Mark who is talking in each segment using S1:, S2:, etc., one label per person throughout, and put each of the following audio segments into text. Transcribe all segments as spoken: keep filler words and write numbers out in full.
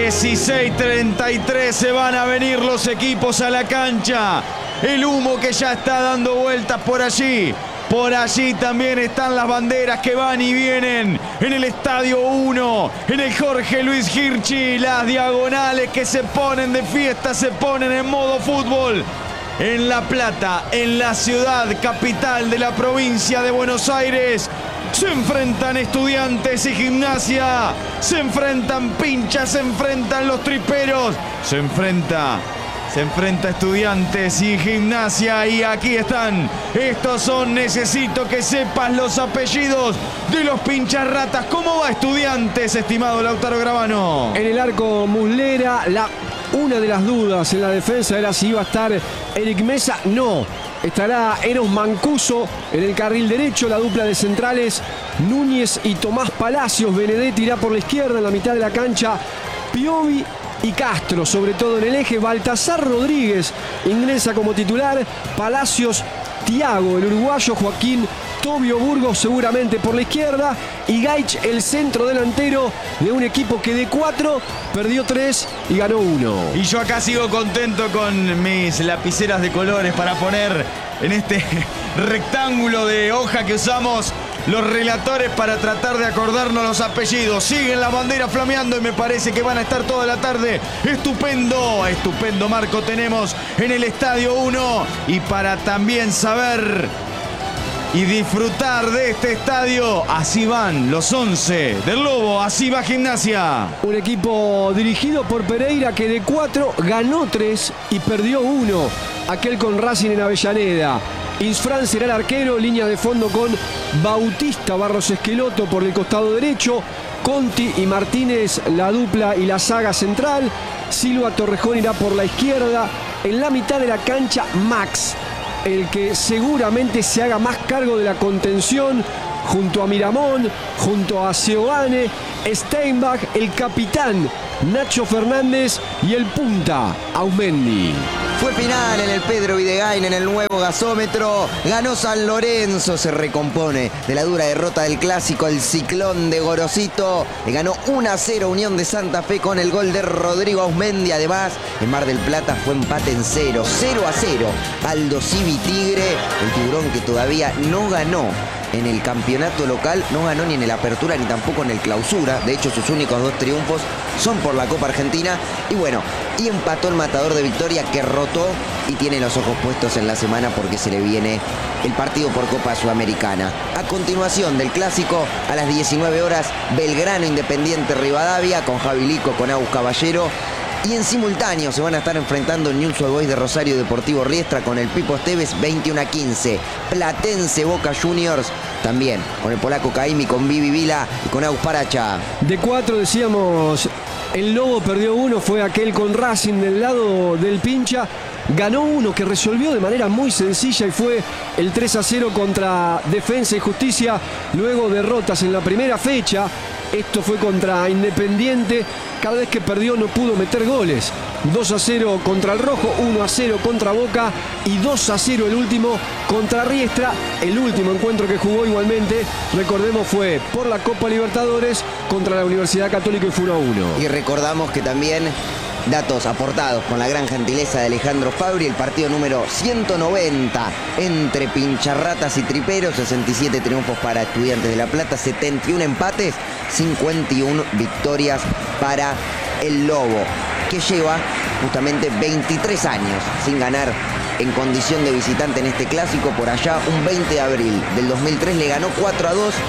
S1: dieciséis treinta y tres se van a venir los equipos a la cancha. El humo que ya está dando vueltas por allí. Por allí también están las banderas que van y vienen en el Estadio uno, en el Jorge Luis Hirschi. Las diagonales que se ponen de fiesta, se ponen en modo fútbol. En La Plata, en la ciudad capital de la provincia de Buenos Aires, se enfrentan Estudiantes y Gimnasia. Se enfrentan Pinchas, se enfrentan los triperos. Se enfrenta... Se enfrenta Estudiantes y Gimnasia y aquí están. Estos son, necesito que sepas los apellidos de los pincharratas. ¿Cómo va Estudiantes, estimado Lautaro Gravano?
S2: En el arco Muslera, la, una de las dudas en la defensa era si iba a estar Eric Mesa. No, estará Eros Mancuso en el carril derecho. La dupla de centrales, Núñez y Tomás Palacios. Benedetti irá por la izquierda, en la mitad de la cancha, Piovi y Castro, sobre todo en el eje. Baltasar Rodríguez ingresa como titular. Palacios, Thiago, el uruguayo, Joaquín Tobio Burgos seguramente por la izquierda. Y Gaich, el centro delantero de un equipo que de cuatro perdió tres y ganó uno.
S1: Y yo acá sigo contento con mis lapiceras de colores para poner en este rectángulo de hoja que usamos los relatores para tratar de acordarnos los apellidos. Siguen las banderas flameando y me parece que van a estar toda la tarde. Estupendo, estupendo marco tenemos en el Estadio uno. Y para también saber y disfrutar de este estadio, así van los once del Lobo, así va Gimnasia.
S2: Un equipo dirigido por Pereira que de cuatro ganó tres y perdió uno. Aquel con Racing en Avellaneda. Insfrán será el arquero, línea de fondo con Bautista, Barros Esqueloto por el costado derecho, Conti y Martínez la dupla y la saga central, Silva Torrejón irá por la izquierda, en la mitad de la cancha Max, el que seguramente se haga más cargo de la contención, junto a Miramón, junto a Seoane, Steinbach, el capitán Nacho Fernández y el punta Aumendi.
S3: Fue final en el Pedro Videgain, en el nuevo gasómetro. Ganó San Lorenzo, se recompone de la dura derrota del clásico, el Ciclón de Gorosito. Le ganó uno a cero Unión de Santa Fe con el gol de Rodrigo Ausmendi. Además, en Mar del Plata fue empate en cero, cero a cero. Aldo Civi Tigre, el tiburón que todavía no ganó en el campeonato local, no ganó ni en el Apertura ni tampoco en el Clausura. De hecho, sus únicos dos triunfos son por la Copa Argentina. Y bueno, y empató el Matador de Victoria, que rotó y tiene los ojos puestos en la semana porque se le viene el partido por Copa Sudamericana. A continuación del clásico, a las diecinueve horas, Belgrano Independiente Rivadavia con Javi Lico, con Agus Caballero. Y en simultáneo se van a estar enfrentando Newell's Old Boys de Rosario Deportivo Riestra con el Pipo Esteves, veintiuno a quince. Platense Boca Juniors también con el polaco Caimi, con Vivi Vila y con Agus Paracha.
S2: De cuatro decíamos, el Lobo perdió uno, fue aquel con Racing del lado del Pincha. Ganó uno que resolvió de manera muy sencilla y fue el tres a cero contra Defensa y Justicia. Luego derrotas en la primera fecha. Esto fue contra Independiente. Cada vez que perdió no pudo meter goles. dos a cero contra el Rojo, uno a cero contra Boca y dos a cero el último contra Riestra. El último encuentro que jugó igualmente, recordemos, fue por la Copa Libertadores contra la Universidad Católica y fue uno a uno.
S3: Y recordamos que también, datos aportados con la gran gentileza de Alejandro Fabri, el partido número ciento noventa entre pincharratas y triperos, sesenta y siete triunfos para Estudiantes de La Plata, setenta y uno empates, cincuenta y uno victorias para el Lobo, que lleva justamente veintitrés años sin ganar en condición de visitante en este clásico. Por allá, un veinte de abril del dos mil tres, le ganó cuatro a dos.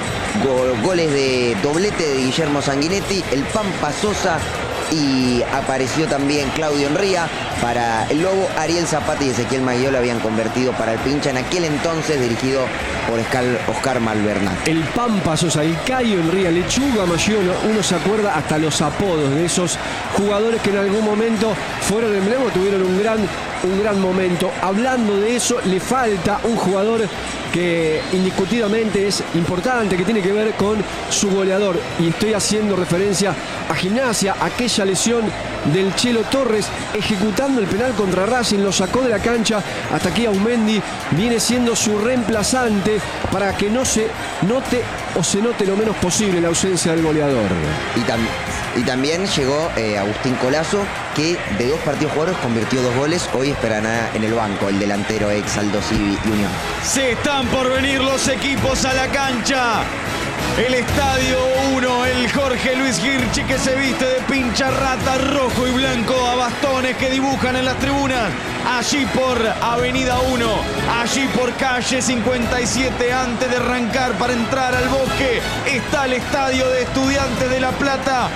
S3: Goles de doblete de Guillermo Sanguinetti, el Pampa Sosa, y apareció también Claudio Enría para el Lobo. Ariel Zapata y Ezequiel Maguiola habían convertido para el Pincha, en aquel entonces dirigido por Oscar Malvernat.
S2: El Pampa Sosa, el Caio Enría, Lechuga Maggiola, uno se acuerda hasta los apodos de esos jugadores que en algún momento fueron emblema, tuvieron un gran, un gran momento. Hablando de eso, le falta un jugador que indiscutidamente es importante, que tiene que ver con su goleador, y estoy haciendo referencia a Gimnasia, aquella lesión del Chelo Torres ejecutando el penal contra Racing, lo sacó de la cancha. Hasta aquí Aumendi viene siendo su reemplazante para que no se note o se note lo menos posible la ausencia del goleador.
S3: Y también Y también llegó eh, Agustín Colazo, que de dos partidos jugados convirtió dos goles. Hoy esperará en el banco el delantero ex Aldo Civi y Unión.
S1: Se están por venir los equipos a la cancha. El Estadio uno, el Jorge Luis Girchi, que se viste de pincha rata rojo y blanco a bastones que dibujan en las tribunas. Allí por Avenida uno, allí por calle cincuenta y siete, antes de arrancar para entrar al bosque, está el Estadio de Estudiantes de La Plata.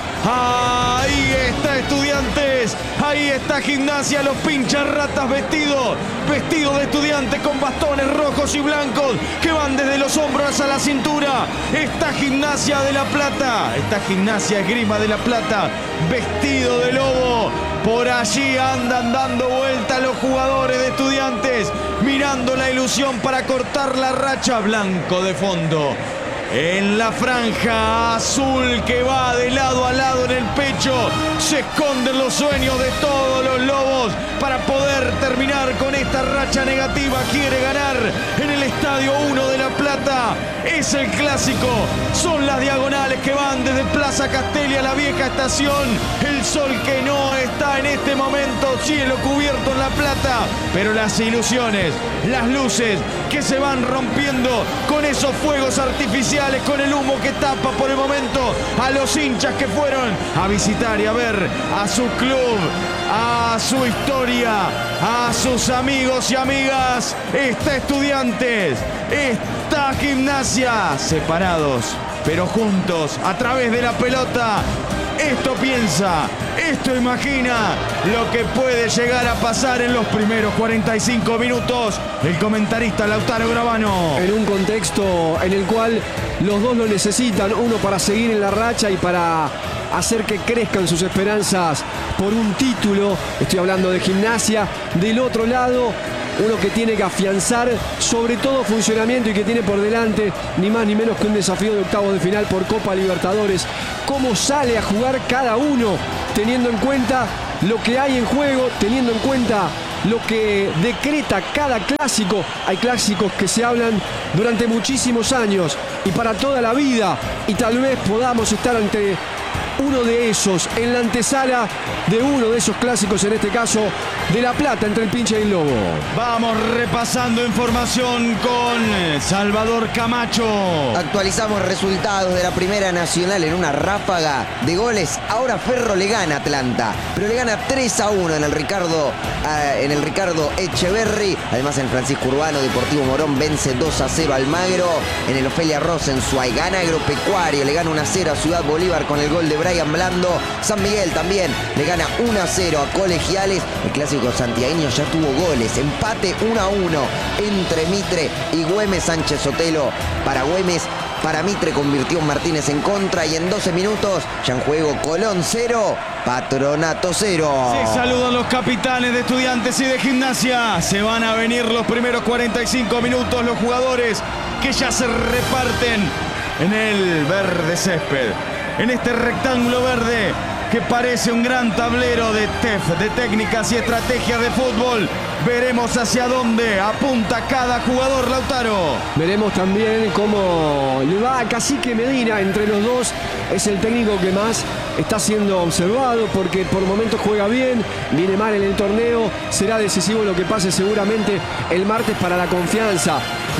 S1: Ahí está Estudiantes, ahí está Gimnasia, los pinchas ratas vestidos, vestidos de estudiantes con bastones rojos y blancos que van desde los hombros hasta la cintura. Está Gimnasia de La Plata, está Gimnasia Esgrima de La Plata, vestido de lobo. Por allí andan dando vuelta los jugadores de Estudiantes, mirando la ilusión para cortar la racha. Blanco de fondo. En la franja azul que va de lado a lado en el pecho, se esconden los sueños de todos los lobos para poder terminar con esta racha negativa. Quiere ganar en el Estadio uno de La Plata. Es el clásico, son las diagonales que van desde Plaza Castelli a la vieja estación. El sol que no está en este momento, cielo cubierto en La Plata, pero las ilusiones, las luces que se van rompiendo con esos fuegos artificiales, con el humo que tapa por el momento a los hinchas que fueron a visitar y a ver a su club, a su historia, a sus amigos y amigas. Está Estudiantes, está Gimnasia, separados pero juntos a través de la pelota. Esto piensa, esto imagina lo que puede llegar a pasar en los primeros cuarenta y cinco minutos. El comentarista Lautaro Gravano.
S2: En un contexto en el cual los dos lo necesitan, uno para seguir en la racha y para hacer que crezcan sus esperanzas por un título. Estoy hablando de Gimnasia. Del otro lado, uno que tiene que afianzar sobre todo funcionamiento y que tiene por delante ni más ni menos que un desafío de octavos de final por Copa Libertadores. Cómo sale a jugar cada uno, teniendo en cuenta lo que hay en juego, teniendo en cuenta lo que decreta cada clásico. Hay clásicos que se hablan durante muchísimos años y para toda la vida, y tal vez podamos estar ante uno de esos, en la antesala de uno de esos clásicos, en este caso de La Plata, entre el Pincha y el Lobo.
S1: Vamos repasando información con Salvador Camacho.
S3: Actualizamos resultados de la Primera Nacional en una ráfaga de goles. Ahora Ferro le gana a Atlanta, pero le gana tres a uno en el Ricardo, uh, en el Ricardo Echeverri. Además, en Francisco Urbano, Deportivo Morón vence dos a cero al Magro. En el Ofelia Rosenzweig gana Agropecuario, le gana uno a cero a Ciudad Bolívar con el gol de Brian Blando. San Miguel también le gana uno a cero a Colegiales. El clásico santiagueño ya tuvo goles. Empate uno a uno entre Mitre y Güemes. Sánchez Sotelo para Güemes. Para Mitre convirtió Martínez en contra. Y en doce minutos ya en juego Colón cero, Patronato cero.
S1: Se saludan los capitanes de Estudiantes y de Gimnasia. Se van a venir los primeros cuarenta y cinco minutos. Los jugadores que ya se reparten en el verde césped, en este rectángulo verde que parece un gran tablero de T E F, de técnicas y estrategias de fútbol. Veremos hacia dónde apunta cada jugador, Lautaro.
S2: Veremos también cómo le va a Cacique Medina. Entre los dos es el técnico que más está siendo observado porque por momentos juega bien, viene mal en el torneo. Será decisivo lo que pase seguramente el martes para la confianza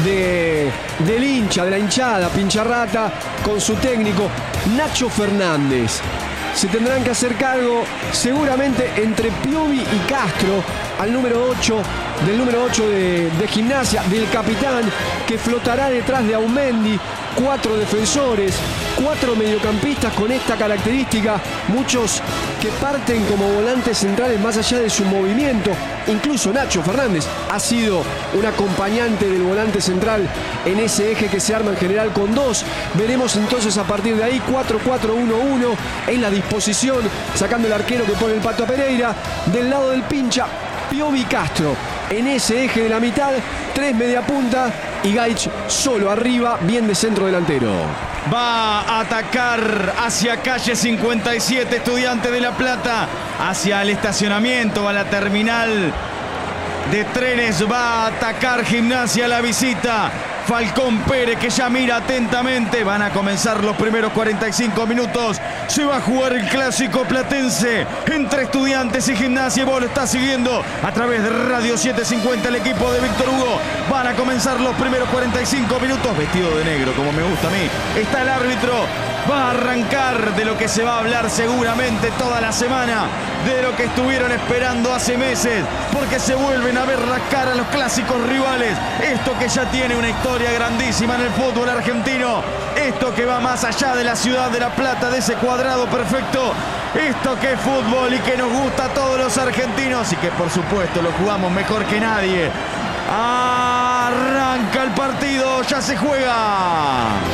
S2: de, del hincha, de la hinchada pincharrata con su técnico Nacho Fernández. Se tendrán que hacer cargo seguramente entre Piovi y Castro al número ocho, del número ocho de, de Gimnasia, del capitán que flotará detrás de Aumendi. Cuatro defensores, cuatro mediocampistas con esta característica, muchos que parten como volantes centrales más allá de su movimiento. Incluso Nacho Fernández ha sido un acompañante del volante central en ese eje que se arma en general con dos. Veremos entonces a partir de ahí cuatro cuatro uno uno en la disposición, sacando el arquero que pone el Pato a Pereira. Del lado del Pincha, Piovi Castro en ese eje de la mitad, tres media punta y Gaich solo arriba, bien de centro delantero.
S1: Va a atacar hacia calle cincuenta y siete, Estudiantes de La Plata, hacia el estacionamiento, a la terminal de trenes. Va a atacar Gimnasia a la visita. Falcón Pérez, que ya mira atentamente. Van a comenzar los primeros cuarenta y cinco minutos. Se va a jugar el clásico platense entre Estudiantes y Gimnasia. Y vos lo estás siguiendo a través de Radio setecientos cincuenta, el equipo de Víctor Hugo. Van a comenzar los primeros cuarenta y cinco minutos. Vestido de negro, como me gusta a mí. Está el árbitro. Va a arrancar de lo que se va a hablar seguramente toda la semana, de lo que estuvieron esperando hace meses, porque se vuelven a ver la cara a los clásicos rivales. Esto que ya tiene una historia grandísima en el fútbol argentino, esto que va más allá de la ciudad de La Plata, de ese cuadrado perfecto, esto que es fútbol y que nos gusta a todos los argentinos y que por supuesto lo jugamos mejor que nadie. Arranca el partido, ya se juega.